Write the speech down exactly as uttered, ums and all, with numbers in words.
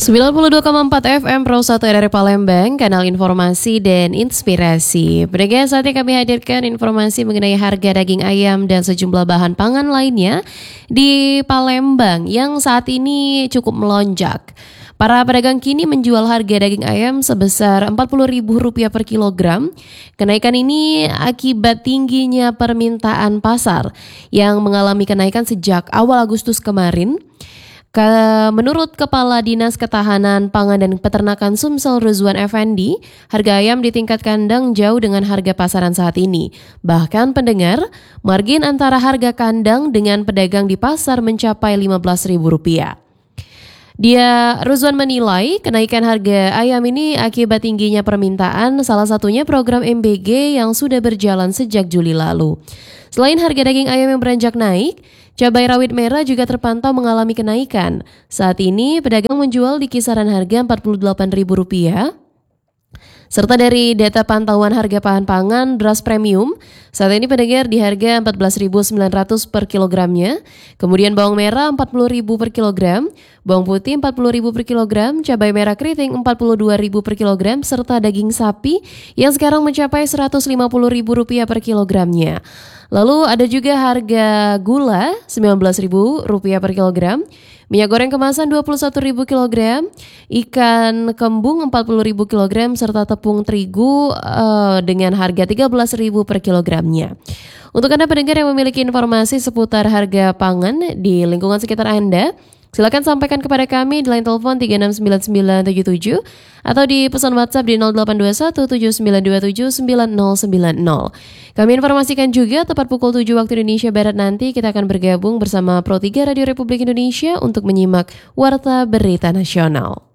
sembilan puluh dua koma empat F M Pro satu R R Palembang, kanal informasi dan inspirasi. Pendengar, saatnya kami hadirkan informasi mengenai harga daging ayam dan sejumlah bahan pangan lainnya di Palembang yang saat ini cukup melonjak. Para pedagang kini menjual harga daging ayam sebesar empat puluh ribu rupiah per kilogram. Kenaikan ini akibat tingginya permintaan pasar yang mengalami kenaikan sejak awal Agustus kemarin. Menurut Kepala Dinas Ketahanan Pangan dan Peternakan Sumsel Ruzwan Effendi, harga ayam di tingkat kandang jauh dengan harga pasaran saat ini. Bahkan pendengar, margin antara harga kandang dengan pedagang di pasar mencapai lima belas ribu rupiah. Dia Ruzwan menilai kenaikan harga ayam ini akibat tingginya permintaan, salah satunya program M B G yang sudah berjalan sejak Juli lalu. Selain harga daging ayam yang beranjak naik, cabai rawit merah juga terpantau mengalami kenaikan. Saat ini pedagang menjual di kisaran harga empat puluh delapan ribu rupiah. Serta dari data pantauan harga bahan pangan beras premium, saat ini pendengar di harga empat belas ribu sembilan ratus per kilogramnya. Kemudian bawang merah empat puluh ribu per kilogram, bawang putih empat puluh ribu per kilogram, cabai merah keriting empat puluh dua ribu per kilogram, serta daging sapi yang sekarang mencapai seratus lima puluh ribu rupiah per kilogramnya. Lalu ada juga harga gula sembilan belas ribu rupiah per kilogram, minyak goreng kemasan dua puluh satu ribu kilogram, ikan kembung empat puluh ribu kilogram, serta tepung terigu uh, dengan harga tiga belas ribu per kilogramnya. Untuk Anda pendengar yang memiliki informasi seputar harga pangan di lingkungan sekitar Anda, silakan sampaikan kepada kami di line telepon tiga enam sembilan sembilan tujuh tujuh atau di pesan WhatsApp di nol delapan dua satu tujuh sembilan dua tujuh sembilan nol sembilan nol. Kami informasikan juga tepat pukul tujuh waktu Indonesia Barat nanti kita akan bergabung bersama Pro tiga Radio Republik Indonesia untuk menyimak Warta Berita Nasional.